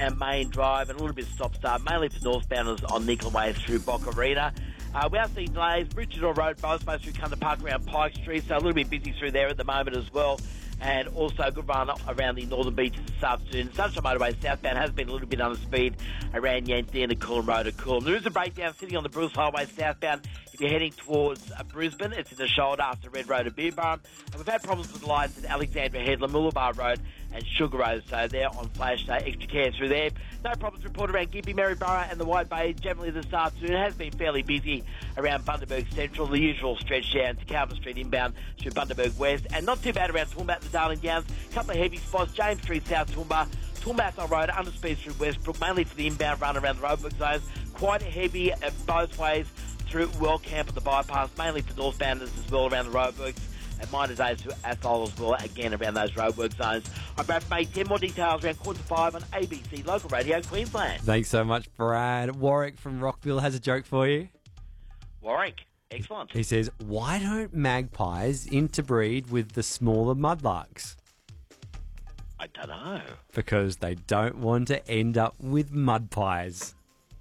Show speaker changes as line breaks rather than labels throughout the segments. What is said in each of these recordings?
and Main Drive, and a little bit of stop-start, mainly for northbounders on Nickel Way through Bock Arena. We are seeing delays, Bridgetown Road, both through Cunter Park around Pike Street, so a little bit busy through there at the moment as well. And also a good run around the northern beaches this afternoon. Sunshine Motorway southbound has been a little bit under speed around Yankee and the Coolum Road at Coolum. There is a breakdown sitting on the Bruce Highway southbound. If you're heading towards Brisbane, it's in the shoulder after Red Road at Beerburrum. And we've had problems with lights at Alexandra Headland, Mooloolaba Road and Sugar Road. So they're on flash, so extra care through there. No problems reported around Gympie, Maryborough and the White Bay. Generally this afternoon it has been fairly busy around Bundaberg Central, the usual stretch down to Calvin Street inbound through Bundaberg West. And not too bad around Toowoomba and the Darling Downs. A couple of heavy spots, James Street, South Toowoomba, Toowoomba Road, under speed through Westbrook, mainly for the inbound run around the roadwork zones. Quite heavy both ways through Wellcamp at the bypass, mainly for northbounders as well around the roadworks. And minor days through Athol as well, again around those roadwork zones. I'm Brad May. 10 more details around 4:45 on ABC Local Radio Queensland.
Thanks so much, Brad. Warwick from Rockville has a joke for you.
Warwick, excellent.
He says, why don't magpies interbreed with the smaller mudlarks?
I don't know.
Because they don't want to end up with mud pies.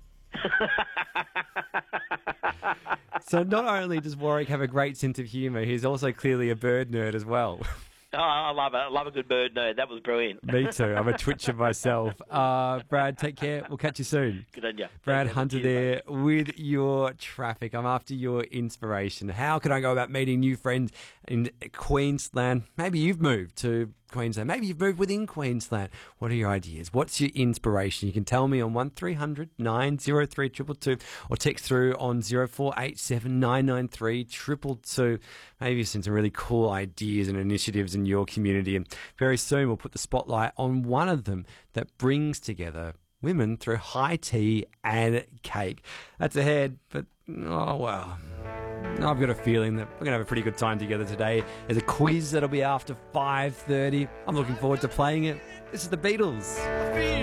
So not only does Warwick have a great sense of humour, he's also clearly a bird nerd as well.
Oh, I love it. I love a good bird nerd. That was brilliant.
Me too. I'm a twitcher myself. Brad, take care. We'll catch you soon.
Good on you.
Brad Hunter there with your traffic. I'm after your inspiration. How can I go about meeting new friends in Queensland? Maybe you've moved to Queensland. Maybe you've moved within Queensland. What are your ideas? What's your inspiration? You can tell me on 1300 903 222 or text through on 0487 993 222. Maybe you've seen some really cool ideas and initiatives in your community, and very soon we'll put the spotlight on one of them that brings together women through high tea and cake. That's ahead, but oh well. I've got a feeling that we're going to have a pretty good time together today. There's a quiz that'll be after 5:30. I'm looking forward to playing it. This is the Beatles.